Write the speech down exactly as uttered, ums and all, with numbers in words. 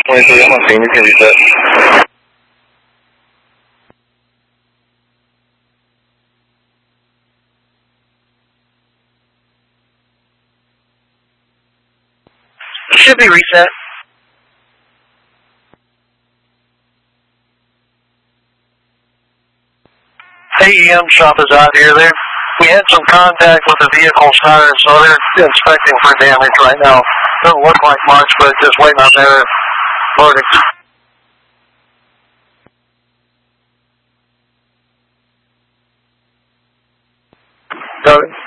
twenty-three, I'm on scene. You can reset. It should be reset. A E M shop is out here. There, we had some contact with the vehicle's tires, so they're inspecting for damage right now. Doesn't look like much, but just waiting on their verdict. Got it.